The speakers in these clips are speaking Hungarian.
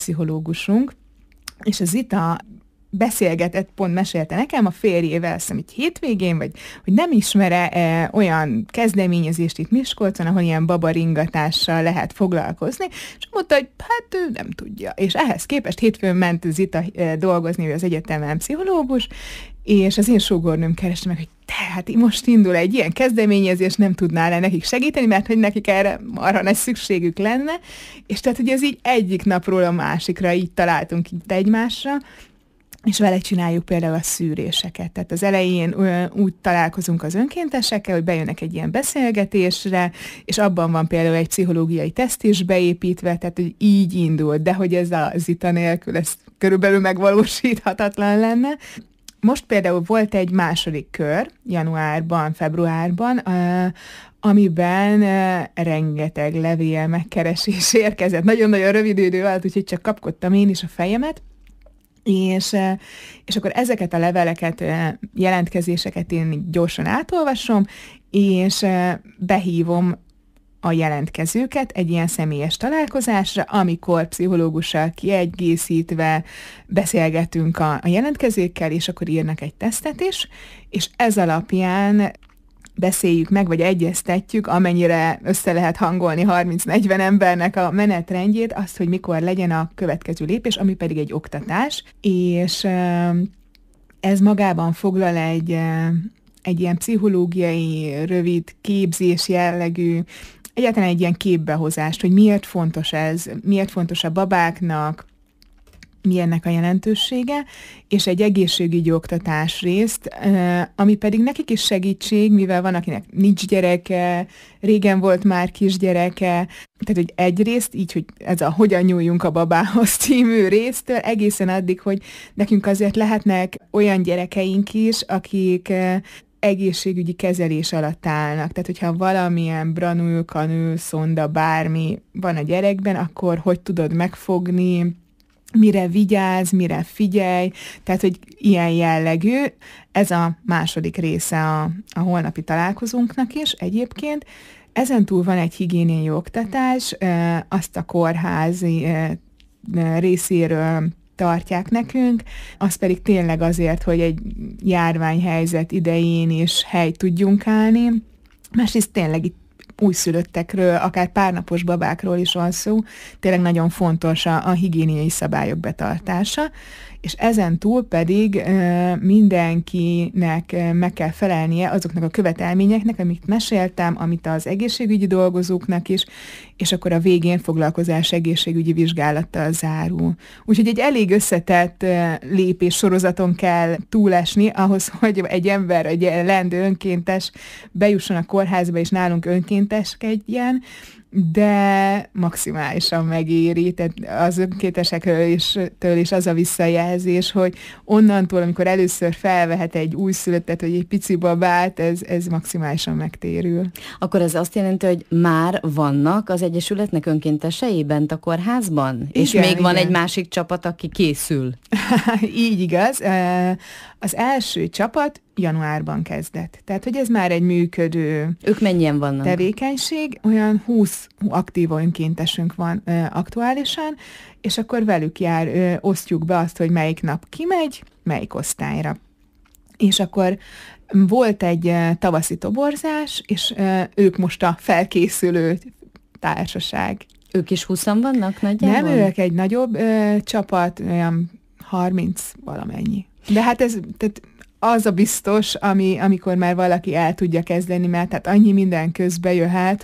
pszichológusunk, és a Zita beszélgetett, pont mesélte nekem a férjével, azt hiszem, hogy hétvégén, vagy hogy nem ismer-e olyan kezdeményezést itt Miskolcon, ahol ilyen babaringatással lehet foglalkozni, és mondta, hogy hát ő nem tudja. És ehhez képest hétfőn ment Zita dolgozni, ő az egyetemen pszichológus, és az én sógornőm kereste meg, hogy tehát most indul egy ilyen kezdeményezés, nem tudnál nekik segíteni, mert hogy nekik erre arra nagy szükségük lenne, és tehát, hogy ez így egyik napról a másikra így találtunk itt egymásra, és vele csináljuk például a szűréseket. Tehát az elején úgy találkozunk az önkéntesekkel, hogy bejönnek egy ilyen beszélgetésre, és abban van például egy pszichológiai teszt is beépítve, tehát hogy így indult, de hogy ez a Zita nélkül ez körülbelül megvalósíthatatlan lenne. Most például volt egy második kör, januárban, februárban, amiben rengeteg levél megkeresés érkezett. Nagyon-nagyon rövid idő alatt, úgyhogy csak kapkodtam én is a fejemet, és akkor ezeket a leveleket, jelentkezéseket én gyorsan átolvasom, és behívom a jelentkezőket egy ilyen személyes találkozásra, amikor pszichológussal kiegészítve beszélgetünk a jelentkezőkkel, és akkor írnak egy tesztet is, és ez alapján beszéljük meg, vagy egyeztetjük, amennyire össze lehet hangolni 30-40 embernek a menetrendjét, azt, hogy mikor legyen a következő lépés, ami pedig egy oktatás, és ez magában foglal egy ilyen pszichológiai, rövid képzés jellegű, egyáltalán egy ilyen képbehozást, hogy miért fontos ez, miért fontos a babáknak, mi ennek a jelentősége, és egy egészségügyi oktatás részt, ami pedig nekik is segítség, mivel van, akinek nincs gyereke, régen volt már kisgyereke, tehát hogy egyrészt így, hogy ez a Hogyan nyúljunk a babához című résztől, egészen addig, hogy nekünk azért lehetnek olyan gyerekeink is, akik egészségügyi kezelés alatt állnak. Tehát, hogyha valamilyen branul, kanül, szonda, bármi van a gyerekben, akkor hogy tudod megfogni, mire vigyázz, mire figyelj, tehát, hogy ilyen jellegű. Ez a második része a holnapi találkozónknak is egyébként. Ezen túl van egy higiéniai oktatás, azt a kórházi részéről tartják nekünk, az pedig tényleg azért, hogy egy járványhelyzet idején is helyt tudjunk állni. Másrészt tényleg itt újszülöttekről, akár párnapos babákról is van szó, tényleg nagyon fontos a higiéniai szabályok betartása, és ezen túl pedig mindenkinek meg kell felelnie azoknak a követelményeknek, amit meséltem, amit az egészségügyi dolgozóknak is, és akkor a végén foglalkozás egészségügyi vizsgálattal zárul. Úgyhogy egy elég összetett lépés sorozaton kell túlesni ahhoz, hogy egy ember, egy leendő önkéntes bejusson a kórházba, és nálunk önkénteskedjen, de maximálisan megéri, tehát az önkéntesektől is az a visszajelzés, hogy onnantól, amikor először felvehet egy újszülöttet, vagy egy pici babát, ez maximálisan megtérül. Akkor ez azt jelenti, hogy már vannak az Egyesületnek önkéntesei bent a kórházban? Igen, és még van egy másik csapat, aki készül? Így igaz. Az első csapat januárban kezdett. Tehát, hogy ez már egy működő ők mennyien vannak? Tevékenység. Olyan 20 aktív önkéntesünk van aktuálisan, és akkor velük osztjuk be azt, hogy melyik nap kimegy, melyik osztályra. És akkor volt egy tavaszi toborzás, és ők most a felkészülő társaság. Ők is 20-an vannak nagyjából? Nem, ők egy nagyobb csapat, olyan 30 valamennyi. De hát ez tehát az a biztos, amikor már valaki el tudja kezdeni, mert hát annyi minden közbe jöhet,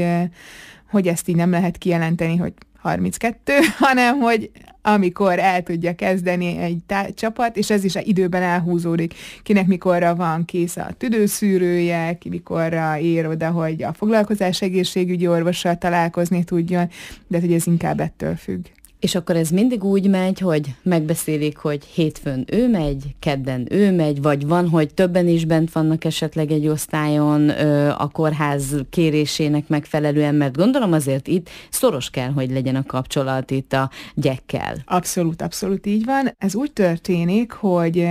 hogy ezt így nem lehet kijelenteni, hogy 32, hanem hogy amikor el tudja kezdeni egy csapat, és ez is időben elhúzódik, kinek mikorra van kész a tüdőszűrője, ki mikorra ér oda, hogy a foglalkozás egészségügyi orvossal találkozni tudjon, de hogy ez inkább ettől függ. És akkor ez mindig úgy megy, hogy megbeszélik, hogy hétfőn ő megy, kedden ő megy, vagy van, hogy többen is bent vannak esetleg egy osztályon a kórház kérésének megfelelően, mert gondolom azért itt szoros kell, hogy legyen a kapcsolat itt a gyekkel. Abszolút, abszolút így van. Ez úgy történik, hogy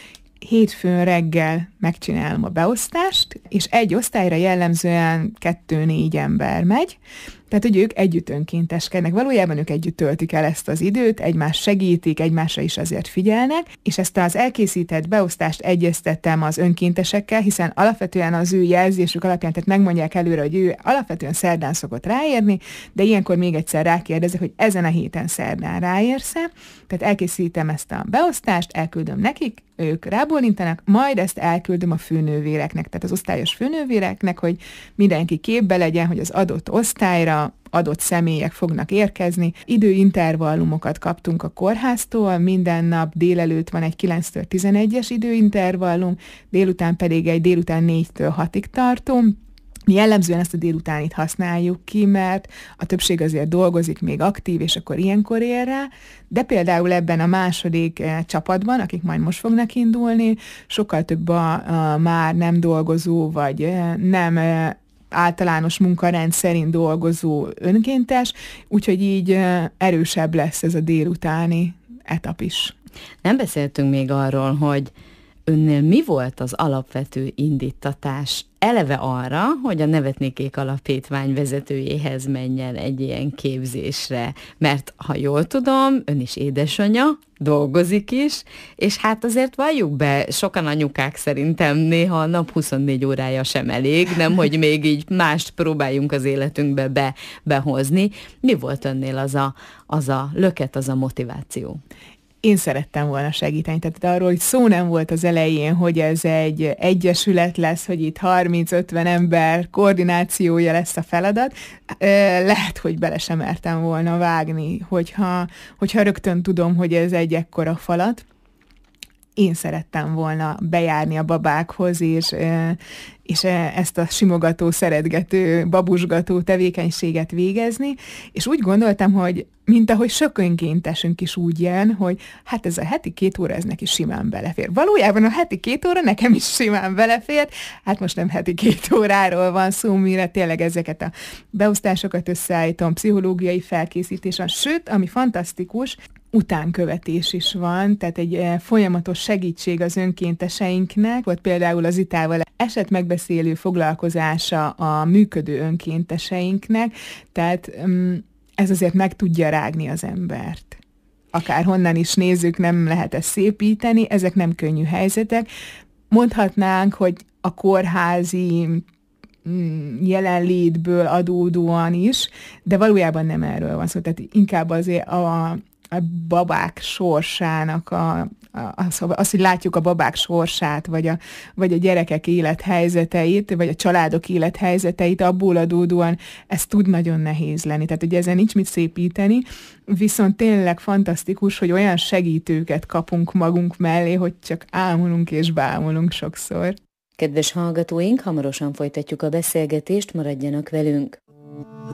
hétfőn reggel megcsinálom a beosztást, és egy osztályra jellemzően 2-4 ember megy, Tehát, hogy ők együtt önkénteskednek. Valójában ők együtt töltik el ezt az időt, egymást segítik, egymásra is azért figyelnek, és ezt az elkészített beosztást egyeztettem az önkéntesekkel, hiszen alapvetően az ő jelzésük alapján, tehát megmondják előre, hogy ő alapvetően szerdán szokott ráérni, de ilyenkor még egyszer rákérdezek, hogy ezen a héten szerdán ráérsz-e. Tehát elkészítem ezt a beosztást, elküldöm nekik, ők rábólintanak, majd ezt elküldöm a főnővéreknek, tehát az osztályos főnővéreknek, hogy mindenki képbe legyen, hogy az adott osztályra adott személyek fognak érkezni. Időintervallumokat kaptunk a kórháztól, minden nap délelőtt van egy 9-től 11-es időintervallum, délután pedig egy délután 4-től 6-ig tartó. Mi jellemzően ezt a délutánit használjuk ki, mert a többség azért dolgozik, még aktív, és akkor ilyenkor ér rá, de például ebben a második csapatban, akik majd most fognak indulni, sokkal több a már nem dolgozó, vagy nem általános munkarend szerint dolgozó önkéntes, úgyhogy így erősebb lesz ez a délutáni etap is. Nem beszéltünk még arról, hogy önnél mi volt az alapvető indítatás eleve arra, hogy a Nevetni-Kék Alapítvány vezetőjéhez menjen egy ilyen képzésre? Mert ha jól tudom, ön is édesanyja, dolgozik is, és hát azért valljuk be, sokan anyukák szerintem néha a nap 24 órája sem elég, nem, hogy még így mást próbáljunk az életünkbe behozni. Mi volt önnél az a löket, az a motiváció? Én szerettem volna segíteni, tehát arról, hogy szó nem volt az elején, hogy ez egy egyesület lesz, hogy itt 30-50 ember koordinációja lesz a feladat. Lehet, hogy bele sem mertem volna vágni, hogyha rögtön tudom, hogy ez egy ekkora falat. Én szerettem volna bejárni a babákhoz, és ezt a simogató, szeretgető, babusgató tevékenységet végezni, és úgy gondoltam, hogy mint ahogy sok önkéntesünk is úgy jön, hogy hát ez a heti 2 óra, ez neki simán belefér. Valójában a heti 2 óra nekem is simán belefér, hát most nem heti 2 óráról van szó, mire tényleg ezeket a beosztásokat összeállítom, pszichológiai felkészítés van, sőt, ami fantasztikus, utánkövetés is van, tehát egy folyamatos segítség az önkénteseinknek. Volt például az ITA-val esetmegbeszélő foglalkozása a működő önkénteseinknek, tehát ez azért meg tudja rágni az embert. Akárhonnan is nézzük, nem lehet ezt szépíteni, ezek nem könnyű helyzetek. Mondhatnánk, hogy a kórházi jelenlétből adódóan is, de valójában nem erről van szó. Tehát inkább azért a babák sorsának, az, hogy látjuk a babák sorsát, vagy a gyerekek élethelyzeteit, vagy a családok élethelyzeteit, abból adódóan ez tud nagyon nehéz lenni. Tehát ugye ezen nincs mit szépíteni, viszont tényleg fantasztikus, hogy olyan segítőket kapunk magunk mellé, hogy csak ámulunk és bámulunk sokszor. Kedves hallgatóink, hamarosan folytatjuk a beszélgetést, maradjanak velünk!